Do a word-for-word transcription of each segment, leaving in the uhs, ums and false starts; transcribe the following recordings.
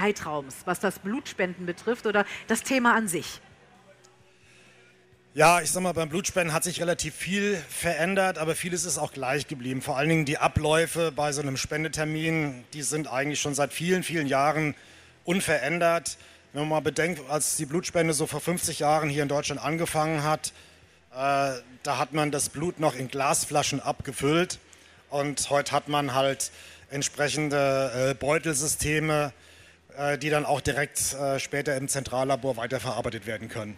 Zeitraums, was das Blutspenden betrifft oder das Thema an sich? Ja, ich sag mal, beim Blutspenden hat sich relativ viel verändert, aber vieles ist auch gleich geblieben. Vor allen Dingen die Abläufe bei so einem Spendetermin, die sind eigentlich schon seit vielen, vielen Jahren unverändert. Wenn man mal bedenkt, als die Blutspende so vor fünfzig Jahren hier in Deutschland angefangen hat, äh, da hat man das Blut noch in Glasflaschen abgefüllt und heute hat man halt entsprechende äh, Beutelsysteme, äh, die dann auch direkt äh, später im Zentrallabor weiterverarbeitet werden können.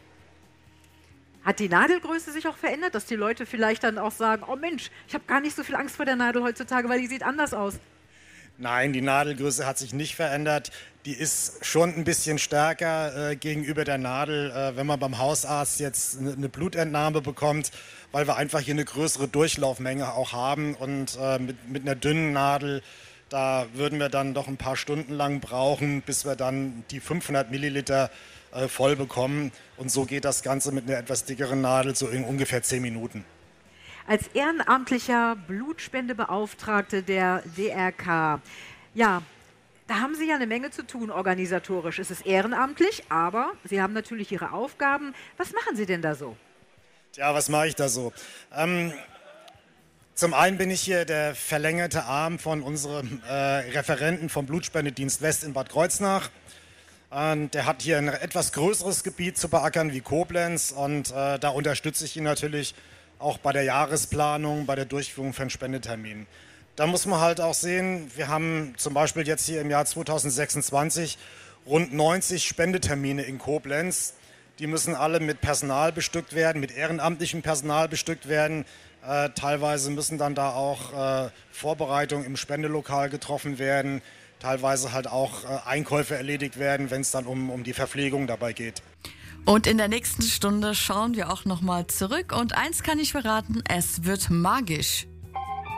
Hat die Nadelgröße sich auch verändert, dass die Leute vielleicht dann auch sagen, oh Mensch, ich habe gar nicht so viel Angst vor der Nadel heutzutage, weil die sieht anders aus? Nein, die Nadelgröße hat sich nicht verändert. Die ist schon ein bisschen stärker äh, gegenüber der Nadel, äh, wenn man beim Hausarzt jetzt eine, eine Blutentnahme bekommt, weil wir einfach hier eine größere Durchlaufmenge auch haben. Und äh, mit, mit einer dünnen Nadel, da würden wir dann doch ein paar Stunden lang brauchen, bis wir dann die fünfhundert Milliliter äh, voll bekommen. Und so geht das Ganze mit einer etwas dickeren Nadel so in ungefähr zehn Minuten. Als ehrenamtlicher Blutspendebeauftragte der D R K, ja, da haben Sie ja eine Menge zu tun organisatorisch. Es ist ehrenamtlich, aber Sie haben natürlich Ihre Aufgaben. Was machen Sie denn da so? Ja, was mache ich da so? Ähm, zum einen bin ich hier der verlängerte Arm von unserem äh, Referenten vom Blutspendedienst West in Bad Kreuznach. Und der hat hier ein etwas größeres Gebiet zu beackern wie Koblenz und äh, da unterstütze ich ihn natürlich auch bei der Jahresplanung, bei der Durchführung von Spendeterminen. Da muss man halt auch sehen, wir haben zum Beispiel jetzt hier im Jahr zweitausendsechsundzwanzig rund neunzig Spendetermine in Koblenz. Die müssen alle mit Personal bestückt werden, mit ehrenamtlichem Personal bestückt werden. Äh, teilweise müssen dann da auch äh, Vorbereitungen im Spendelokal getroffen werden. Teilweise halt auch äh, Einkäufe erledigt werden, wenn es dann um, um die Verpflegung dabei geht. Und in der nächsten Stunde schauen wir auch nochmal zurück und eins kann ich verraten, es wird magisch.